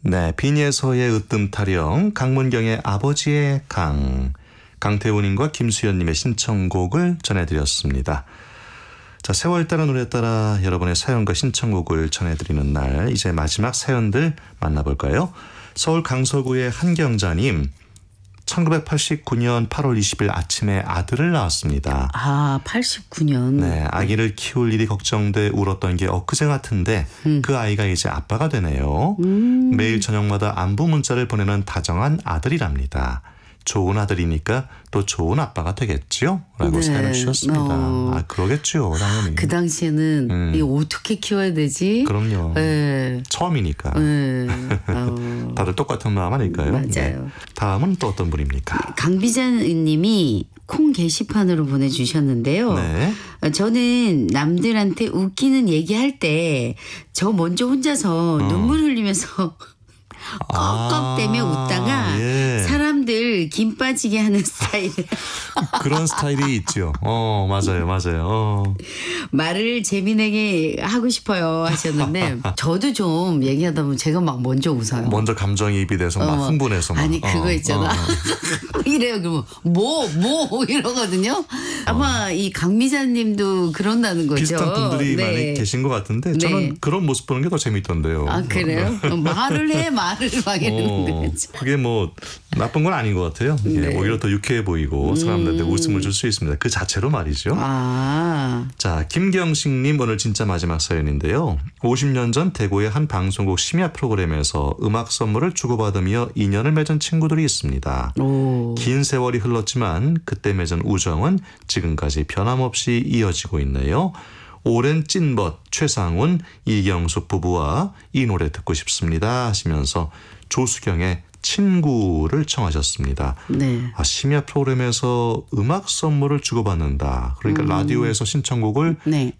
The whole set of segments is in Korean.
네, 빈예서의 으뜸 타령, 강문경의 아버지의 강태훈님과 김수연님의 신청곡을 전해드렸습니다. 자, 세월 따라 노래 따라 여러분의 사연과 신청곡을 전해드리는 날, 이제 마지막 사연들 만나볼까요? 서울 강서구의 한경자님, 1989년 8월 20일 아침에 아들을 낳았습니다. 아, 89년. 네, 아기를 키울 일이 걱정돼 울었던 게 엊그제 같은데 그 아이가 이제 아빠가 되네요. 매일 저녁마다 안부 문자를 보내는 다정한 아들이랍니다. 좋은 아들이니까 또 좋은 아빠가 되겠죠? 라고 사연을 주셨습니다. 아, 그러겠죠, 당연히. 그 당시에는 이거 어떻게 키워야 되지? 그럼요. 네. 처음이니까. 네. 다들 똑같은 마음 아닐까요? 맞아요. 네. 다음은 또 어떤 분입니까? 강비자님이 콩 게시판으로 보내주셨는데요. 네. 저는 남들한테 웃기는 얘기할 때 저 먼저 혼자서 눈물 흘리면서 꺽꺽대며 웃다가 예. 사람들 김 빠지게 하는 스타일. 그런 스타일이 있죠. 맞아요. 말을 재미나게 하고 싶어요 하셨는데 저도 좀 얘기하다 보면 제가 막 먼저 웃어요. 먼저 감정이입이 돼서 막 흥분해서 막. 아니 그거 있잖아. 이래요. 그러면 뭐 이러거든요. 아마 이 강미자님도 그런다는 거죠. 비슷한 분들이 네. 많이 계신 것 같은데 저는 그런 모습 보는 게 더 재밌던데요. 아 그래요? 말을 해 말을 막 이러는 거죠. 그게 뭐 나쁜 건 아닌 것 같아요. 예, 네. 오히려 더 유쾌해 보이고 사람들한테 웃음을 줄 수 있습니다. 그 자체로 말이죠. 자, 김경식님 오늘 진짜 마지막 사연인데요. 50년 전 대구의 한 방송국 심야 프로그램에서 음악 선물을 주고받으며 인연을 맺은 친구들이 있습니다. 긴 세월이 흘렀지만 그때 맺은 우정은 지금까지 변함없이 이어지고 있네요. 오랜 찐벗 최상훈, 이경숙 부부와 이 노래 듣고 싶습니다 하시면서 조수경의 친구를 청하셨습니다. 네. 아, 심야 프로그램에서 음악 선물을 주고받는다. 그러니까 라디오에서 신청곡을 네.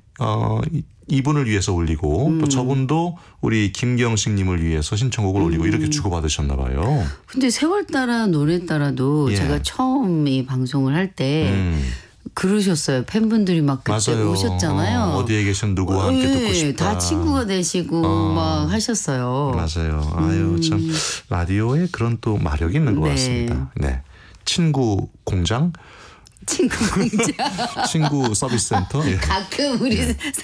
이분을 위해서 올리고 또 저분도 우리 김경식님을 위해서 신청곡을 올리고 이렇게 주고받으셨나 봐요. 근데 세월 따라 노래 따라도 예. 제가 처음 이 방송을 할 때 그러셨어요. 팬분들이 막 그때 맞아요. 오셨잖아요. 어디에 계신 누구와 함께 듣고 싶다. 다 친구가 되시고 막 하셨어요. 맞아요. 아유 참 라디오에 그런 또 마력이 있는 것 네. 같습니다. 네, 친구 공장. 친구 공장. 친구 서비스 센터. 예. 가끔 우리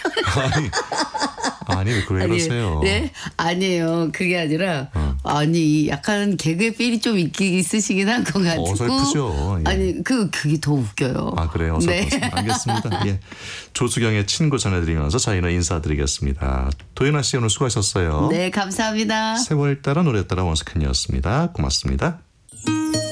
아니 왜 그러세요? 네? 아니에요. 그게 아니라 아니 약간 개그의 필이 좀 있으시긴 한 것 같고. 어설프죠. 예. 아니 그게 더 웃겨요. 아 그래요? 어설프죠. 네. 알겠습니다. 예. 조수경의 친구 전해드리면서 저희는 인사드리겠습니다. 도연아 씨 오늘 수고하셨어요. 네, 감사합니다. 세월 따라 노래 따라 원스캔이었습니다. 고맙습니다.